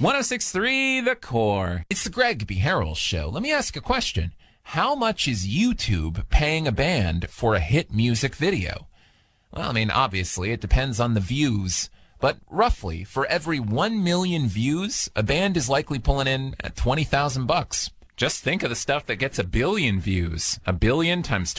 106.3 The Core. It's the Greg B. Harrell Show. Let me ask a question. How much is YouTube paying a band for a hit music video? Well, I mean, obviously, it depends on the views. But roughly, for every 1 million views, a band is likely pulling in $20,000. Just think of the stuff that gets a billion views. A billion times